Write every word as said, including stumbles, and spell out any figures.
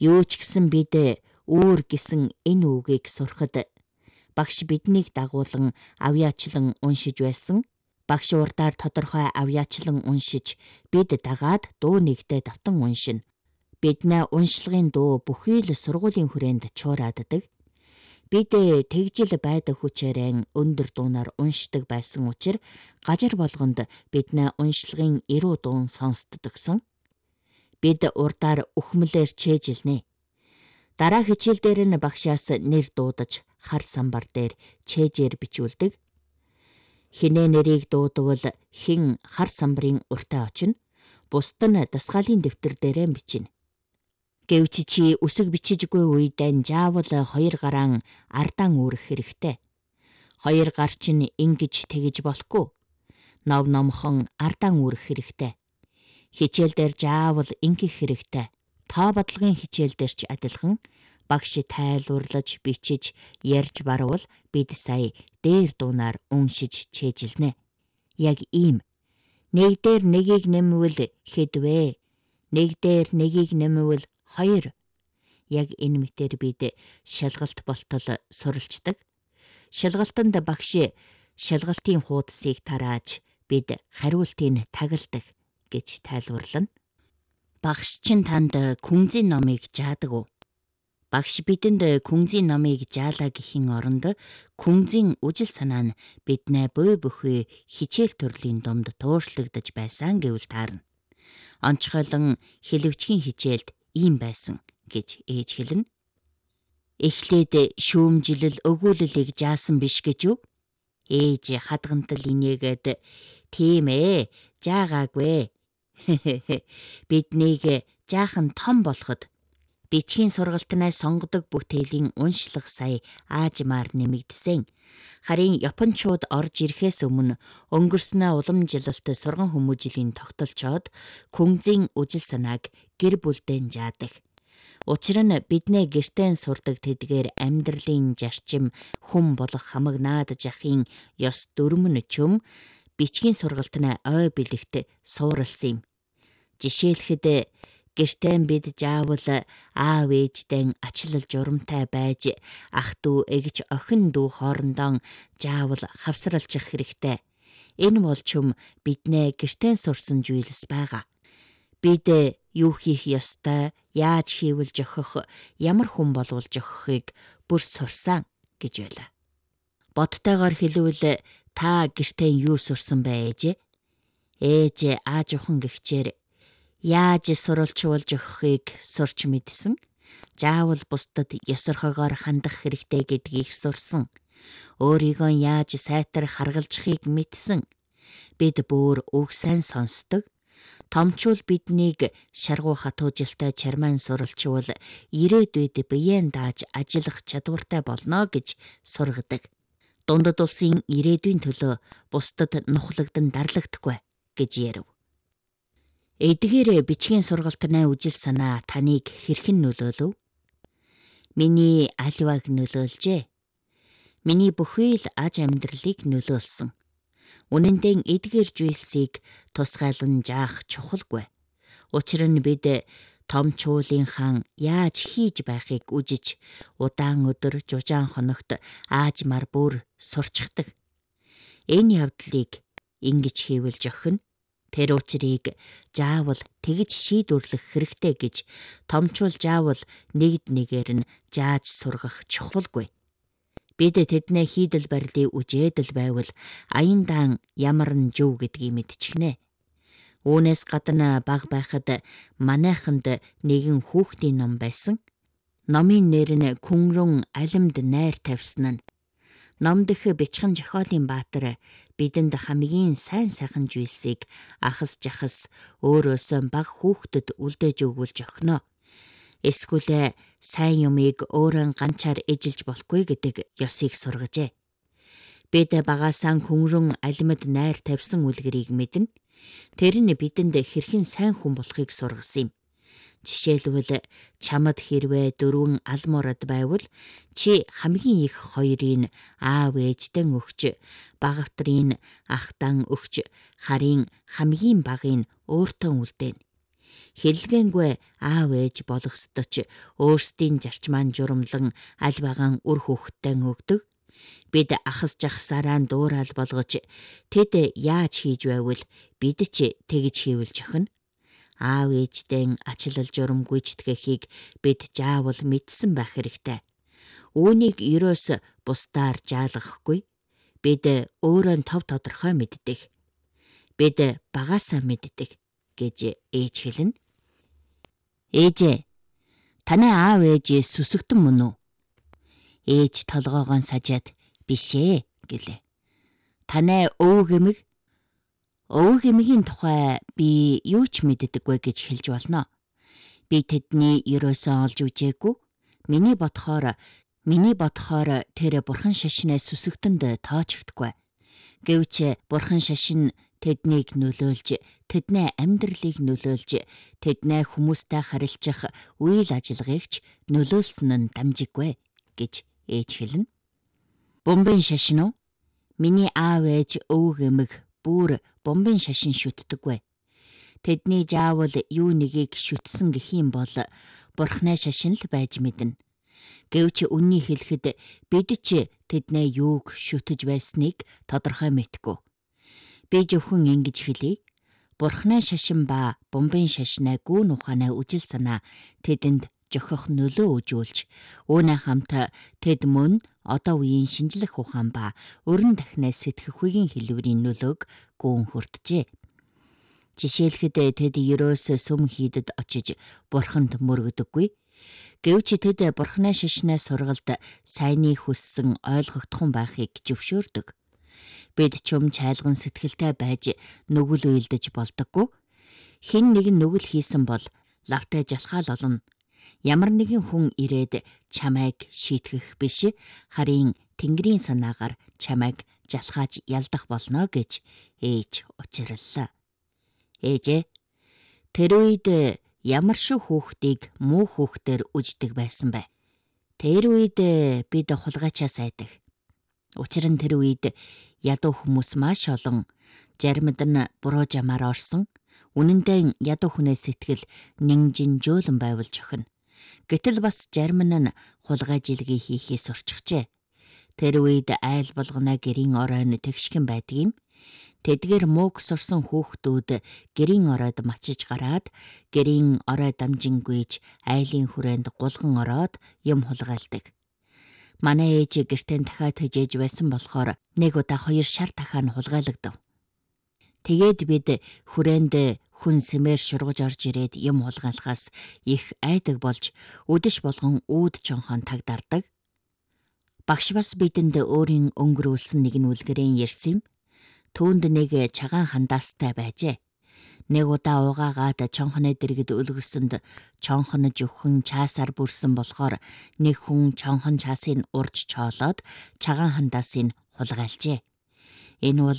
Юу ч гэсэн бид өөр гэсэн энэ үгийг сурахад багш биднийг дагуулan авьяачлан уншиж байсан. Багш урдаар тодорхой авьяачлан уншиж бид дагаад дуу нэгтээ давтан уншина. Бидний уншлагын дуу бүхий л сургуулийн хүрээнд чуурааддаг. Бид тэгжил байдаг хүчээрэн өндөр дуунаар уншдаг байсан учраас гажир болгонд бидний уншлагын эрүү дуун сонсддогсон. Бид урдаар үхмэлээр чэжилнэ. Дараа хичээл дээр нь багшаас нэр дуудаж хар самбар дээр чэжээр бичүүлдэг. Хинээ нэрийг дуудвал хэн хар самбарын уртаа очино. Бусд нь дасгалын дэвтэр дээрээ бичнэ. Гэвч чи үсэг бичижгүй үедээ заавал хоёр гараан ардаан үүрэх хэрэгтэй. Хоёр гар чинь ингэж тэгж болохгүй. Нов номхон ардаан үүрэх хэрэгтэй. Хичээл дээр заавал ингэх хэрэгтэй. Тоо бодлогын хичээл дээр ч адилхан багш тайлбарлаж бичиж ярьж барвал бид сая дээр дуунаар уншиж чэжилнэ. Яг ийм. Нэг дээр нэгийг нэмвэл хэдвэ? Нэг дээр нэгийг нэмвэл хоёр. Яг энэ мэтээр бид шалгалт болтол суралцдаг. Шалгалтанд багш шалгалтын хуудсыг тарааж бид хариултыг тагладаг гэж тайлбарлана. Багш чинь танд күнзийн номыг жаадаг уу? Багш бидэнд күнзийн номыг жаалаа гэхийн оронд күнзийн үжил санаа нь биднээ буй бүхий хичээл төрлийн домд туушлагдаж байсан гэвэл таарна. Онцгойлон хэлвчгийн хичээлд ийм байсан гэж ээж хэлнэ. Эхлээд шүүмжилэл өгүүлэлийг жаасан биш гэж юу? Ээж хадгантал инээгээд тийм ээ жаагаагүй. Биднийг жаахан том болоход бичгийн сургалтнаас сонгодог бүтээлийн уншлах сая аажмаар нэмэгдсэн. Харин Япончууд орж ирэхээс өмнө өнгөрснөө уламжилалт сурган хүмүүжлийн тогтолцоод күнзийн үжил санааг гэр бүлдээ жаадаг. Учир нь биднээ гэртээ сурдаг тэдгээр амьдралын зарчим хүн болох хамагнаад жахын ёс дүрмэн чөм бичгийн сургалтнаа ой бэлэгт сууралсан юм. Жишээлхэд гэртээ бид заавал аав ээждээ ачлал журамтай байж ах дүү эгч охин дүү хоорондоо заавал хавсралчих хэрэгтэй. Энэ бол чөм биднээ гэртээ сурсан зүйлс байгаа. Бид юу хийх ёстой, яаж хийвэл жохих, ямар хүн болвол жохихыг бүр сурсан гэж байлаа. Бодтойгоор хэлвэл та гэртээ юу сурсан бэ ээж? Ээж ааж ухан гихчээр яаж сурвалжуулж өгөхийг сурч мэдсэн. Заавал бусдад ёсорхогоор хандах хэрэгтэй гэдгийг сурсан. Өөрийгөө яаж сайтар харгалзахыг мэдсэн. Бид бүр үг сайн сонсдог. Томчул биднийг шаргуу хатуужилтай чармаан суралчвал ирээдүйд биеэн дааж ажиллах чадвартай болно гэж сургадаг. Дундад улсын ирээдүйн төлөө бусдад нухлагдан дарлагдахгүй гэж ярив. Эдгээр бичгийн сургалтнаа үжил санаа таныг хэрхэн нөлөөлөв? Миний аливааг нөлөөлжээ. Миний бүхий л аж амьдралыг нөлөөлсөн. Үнэн дээр эдгээр зүйлсийг тусгайлан заах чухалгүй. Учир нь бид том чуулынхан яаж хийж байхыг үжиж удаан өдөр жужаан хоногт аажмаар бүр сурчдаг. Энэ явдлыг ингэж хийвэл жохино. Тэр учрыг заавал тэгж шийдвэрлэх хэрэгтэй гэж томчул заавал нэгд нэгээр нь зааж сургах чухалгүй. Бид тэднээ хийдэл барилыг үжээдэл байвал аяндаан ямар нь жив гэдгийг мэдчихнэ. Үүнээс гадна баг байхад манайханд нэгэн хүүхдийн ном байсан. Номын нэр нь Күнрэн алимд найр тавьсан нь. Ном дэх бичгэн Жохиолын баатар бидэнд хамгийн сайн сайхан зүйлсийг ахас жахас өөрөөсөө баг хүүхдэд үлдээж өгвөл жохино. Эсвэл сайн юмыг өөрөө ганчаар эжилж болохгүй гэдэг ёсыг сургажээ. Бид багаасаа Күнрэн алимд найр тавьсан үлгэрийг мэднэ. Тэр нь бидэнд хэрхэн сайн хүн болохыг сургасан юм. Жишээлбэл чамд хэрвээ дөрвөн алмуурад байвал чи хамгийн их хоёрыг аав ээждэн өгч, багавтрын ахтан өгч, харин хамгийн багыг өөртөө үлдээн. Хэллэгээгүй аав ээж болгосдоч өөрсдийн зарчмаан журамлан аль багаан үр хүүхдтэй өгдөг. Бид ахас жахсараа дуурал болгож тэд яаж хийж байвал бид ч тэгж хийвэл жохно. Аав ээжтэй ачлал журам гүйцэтгэхийг бид заавал мэдсэн байх хэрэгтэй. Үүнийг ерөөс бусдаар жаалгахгүй. Бид өөрөө тов тодорхой мэддэг. Бид багаасаа мэддэг гэж ээж хэлнэ. Ээжээ, танай аав ээж сүсэгтэн мөн үү? Ээж толгоогоо сажаад бишээ гэлээ. Танай өвөг эмэг? Өвөг эмэгийн тухай би юу ч мэддэггүй гэж хэлж болно. Би тэдний ерөөсөө олж үзээгүй. Миний бодохоор миний бодохоор тэр бурхан шашнаа сүсэгтэнд тоочгдгүй. Гэвч бурхан шашин тэднийг нөлөөлж, тэдний амьдралыг нөлөөлж, тэдний хүмүүстэй харилцах үйл ажиллагаач нөлөөлсөн нь дамжиггүй гэж ээж хэлнэ. Бомбын шашин уу? Миний аав ээж өвөг эмэг бүр бомбын шашин шүтдэггүй. Тэдний заавал юу нэгийг шүтсэн гэх юм бол бурхны шашин л байж мэднэ. Гэвч үнний хэлэхэд бид ч тэдний юуг шүтэж байсныг тодорхой мэдгүй. Би зөвхөн ингэж хэлье. Бурхны шашин ба бомбын шашнаа гүн ухаанаа үжил санаа тэдэнд жохих нөлөө үзүүлж, үүнээ хамт тэд мөн одоо үеийн шинжлэх ухаан ба өрн дахнаа сэтгэх үеийн хэлбэрийн нөлөөг гүн хүртжээ. Жишээлхэд тэд ерөөс сүм хийдэд очиж бурханд мөргөдөггүй. Гэвч тэд бурхны шашнаа сургалд сайныг хүссэн ойлгогдхон байхыг зөвшөөрдөг. Бид чум чайлган сэтгэлтэй байж нүгэл уйлдэж болдоггүй. Хэн нэгэн нүгэл хийсэн бол лавтай жалхаал олно. Ямар нэгэн хүн ирээд чамайг шийтгэх биш, харин Тэнгэрийн санаагаар чамайг жалхааж ялдах болно гэж ээж учраллаа. Ээжээ, тэр үед ямар шиг хүүхдийг муу хүүхдээр үждэг байсан бэ? Тэр үед бид хулгайчаа сайдаг. Учир нь тэр үед ядуу хүмүүс маш олон, заримд нь буруу жамаар орсон. Үнэндээ ядуу хүнээ сэтгэл нингжин жөөлөн байвал жохно. Гэтэл бас зарим нь хулгай жилгээ хийхээ сурчжээ. Тэр үед айл болгоно гэрийн оройн тэгшгэн байдгийм. Тэдгээр мууг сурсан хүүхдүүд гэрийн оройд мачиж гараад гэрийн орой дамжингүйж айлын хүрээнд гулган ороод юм хулгайлдаг. Манай ээж гэртээ дахиад хижээж байсан болохоор нэг удаа хоёр шар дахиад хулгайлагдав. Тэгээд бид хүрээнд хүн сэмээр шургаж орж ирээд юм хулгайлахаас их айдаг болж үдэш болгон үүд чонхон тагдардаг. Багш бас бидэнд өөрийн өнгөрүүлсэн нэгэн үлгэрийн ярьсан юм. Түүнд нэг чагаан хандаастай байжээ. Нэг удаа угаагаад чонхны дэргэд өлгөрсөнд чонхон зөвхөн чаасаар бүрсэн болохоор нэг хүн чонхон чаасыг урж чоолоод чагаан хандаасыг хулгайлжээ. Энэ бол